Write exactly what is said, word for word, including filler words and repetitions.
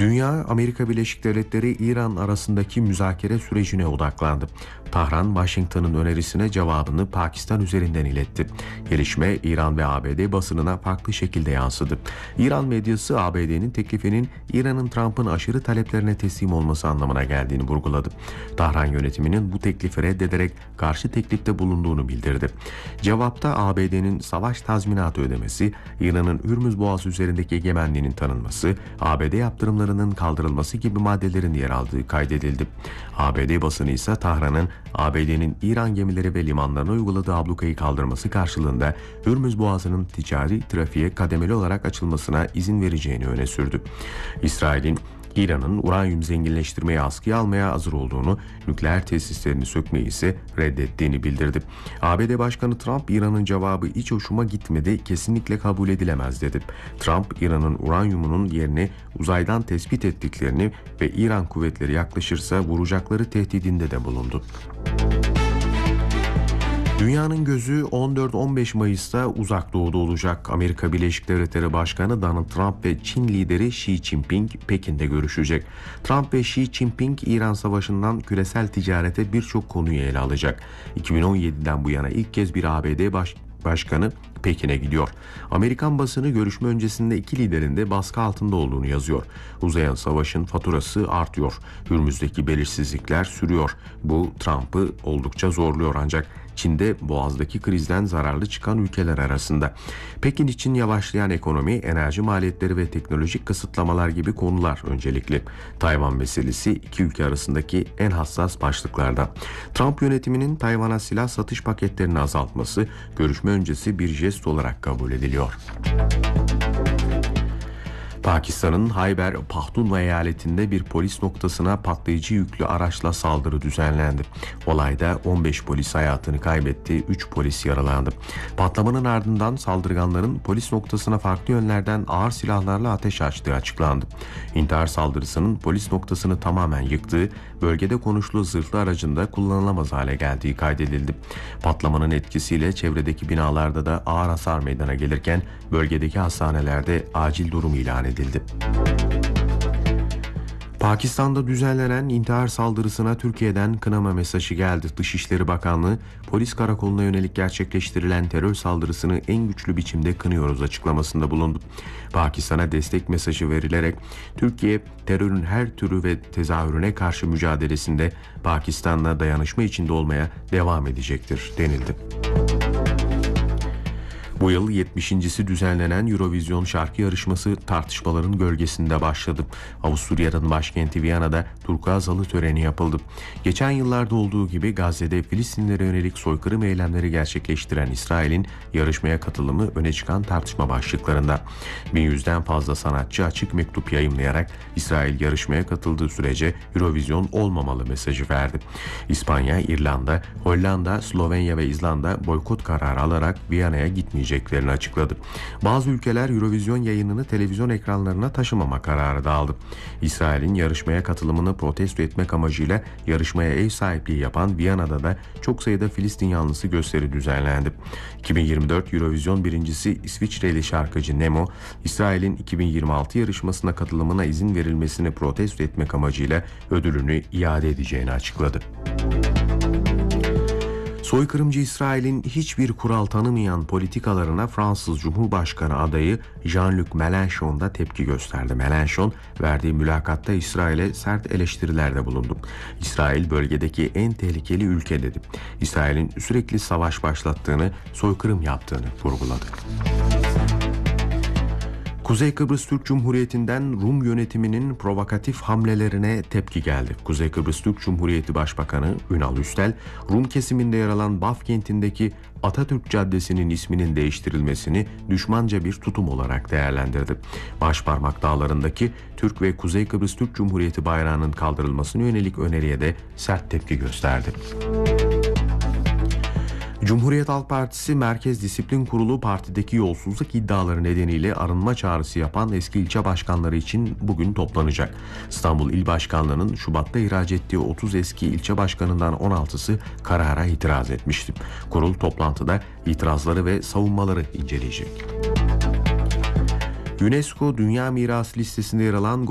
Dünya, Amerika Birleşik Devletleri İran arasındaki müzakere sürecine odaklandı. Tahran, Washington'ın önerisine cevabını Pakistan üzerinden iletti. Gelişme İran ve A B D basınına farklı şekilde yansıdı. İran medyası A B D'nin teklifinin İran'ın Trump'ın aşırı taleplerine teslim olması anlamına geldiğini vurguladı. Tahran yönetiminin bu teklifi reddederek karşı teklifte bulunduğunu bildirdi. Cevapta A B D'nin savaş tazminatı ödemesi, İran'ın Hürmüz Boğazı üzerindeki egemenliğinin tanınması, A B D yaptırımlarının kaldırılması gibi maddelerin yer aldığı kaydedildi. A B D basını ise Tahran'ın A B D'nin İran gemileri ve limanlarına uyguladığı ablukayı kaldırması karşılığında Hürmüz Boğazı'nın ticari trafiğe kademeli olarak açılmasına izin vereceğini öne sürdü. İsrail'in İran'ın uranyum zenginleştirmeye askıya almaya hazır olduğunu, nükleer tesislerini sökmeyi ise reddettiğini bildirdi. A B D Başkanı Trump, İran'ın cevabı hiç hoşuma gitmedi, kesinlikle kabul edilemez dedi. Trump, İran'ın uranyumunun yerini uzaydan tespit ettiklerini ve İran kuvvetleri yaklaşırsa vuracakları tehdidinde de bulundu. Dünyanın gözü on dört on beş Mayıs'ta Uzak Doğu'da olacak. Amerika Birleşik Devletleri Başkanı Donald Trump ve Çin lideri Xi Jinping Pekin'de görüşecek. Trump ve Xi Jinping İran Savaşı'ndan küresel ticarete birçok konuyu ele alacak. iki bin on yediden bu yana ilk kez bir A B D baş Başkanı Pekin'e gidiyor. Amerikan basını görüşme öncesinde iki liderin de baskı altında olduğunu yazıyor. Uzayan savaşın faturası artıyor. Hürmüz'deki belirsizlikler sürüyor. Bu Trump'ı oldukça zorluyor ancak Çin'de Boğaz'daki krizden zararlı çıkan ülkeler arasında. Pekin için yavaşlayan ekonomi, enerji maliyetleri ve teknolojik kısıtlamalar gibi konular öncelikli. Tayvan meselesi iki ülke arasındaki en hassas başlıklardan. Trump yönetiminin Tayvan'a silah satış paketlerini azaltması görüşme öncesi bir jest olarak kabul ediliyor. Pakistan'ın Hayber Pakhtunkhva eyaletinde bir polis noktasına patlayıcı yüklü araçla saldırı düzenlendi. Olayda on beş polis hayatını kaybetti, üç polis yaralandı. Patlamanın ardından saldırganların polis noktasına farklı yönlerden ağır silahlarla ateş açtığı açıklandı. İntihar saldırısının polis noktasını tamamen yıktığı, bölgede konuşlu zırhlı aracında kullanılamaz hale geldiği kaydedildi. Patlamanın etkisiyle çevredeki binalarda da ağır hasar meydana gelirken bölgedeki hastanelerde acil durum ilan edildi. Pakistan'da düzenlenen intihar saldırısına Türkiye'den kınama mesajı geldi. Dışişleri Bakanlığı, polis karakoluna yönelik gerçekleştirilen terör saldırısını en güçlü biçimde kınıyoruz açıklamasında bulundu. Pakistan'a destek mesajı verilerek Türkiye, terörün her türü ve tezahürüne karşı mücadelesinde Pakistan'la dayanışma içinde olmaya devam edecektir denildi. Bu yıl yetmişincisi düzenlenen Eurovision şarkı yarışması tartışmaların gölgesinde başladı. Avusturya'nın başkenti Viyana'da turkuaz halı töreni yapıldı. Geçen yıllarda olduğu gibi Gazze'de Filistinlere yönelik soykırım eylemleri gerçekleştiren İsrail'in yarışmaya katılımı öne çıkan tartışma başlıklarında. bin yüzden fazla sanatçı açık mektup yayımlayarak İsrail yarışmaya katıldığı sürece Eurovision olmamalı mesajı verdi. İspanya, İrlanda, Hollanda, Slovenya ve İzlanda boykot kararı alarak Viyana'ya gitmeyecek açıkladı. Bazı ülkeler Eurovision yayınını televizyon ekranlarına taşımama kararı da aldı. İsrail'in yarışmaya katılımını protesto etmek amacıyla yarışmaya ev sahipliği yapan Viyana'da da çok sayıda Filistin yanlısı gösteri düzenlendi. iki bin yirmi dört Eurovision birincisi İsviçreli şarkıcı Nemo, İsrail'in iki bin yirmi altı yarışmasına katılımına izin verilmesini protesto etmek amacıyla ödülünü iade edeceğini açıkladı. Soykırımcı İsrail'in hiçbir kural tanımayan politikalarına Fransız Cumhurbaşkanı adayı Jean-Luc Mélenchon da tepki gösterdi. Mélenchon verdiği mülakatta İsrail'e sert eleştirilerde bulundu. İsrail bölgedeki en tehlikeli ülke dedi. İsrail'in sürekli savaş başlattığını, soykırım yaptığını vurguladı. Kuzey Kıbrıs Türk Cumhuriyeti'nden Rum yönetiminin provokatif hamlelerine tepki geldi. Kuzey Kıbrıs Türk Cumhuriyeti Başbakanı Ünal Üstel, Rum kesiminde yer alan Baf kentindeki Atatürk Caddesi'nin isminin değiştirilmesini düşmanca bir tutum olarak değerlendirdi. Başparmak dağlarındaki Türk ve Kuzey Kıbrıs Türk Cumhuriyeti bayrağının kaldırılmasına yönelik öneriye de sert tepki gösterdi. Cumhuriyet Halk Partisi Merkez Disiplin Kurulu partideki yolsuzluk iddiaları nedeniyle arınma çağrısı yapan eski ilçe başkanları için bugün toplanacak. İstanbul İl Başkanlığı'nın Şubat'ta ihraç ettiği otuz eski ilçe başkanından on altısı karara itiraz etmişti. Kurul toplantıda itirazları ve savunmaları inceleyecek. UNESCO Dünya Mirası listesinde yer alan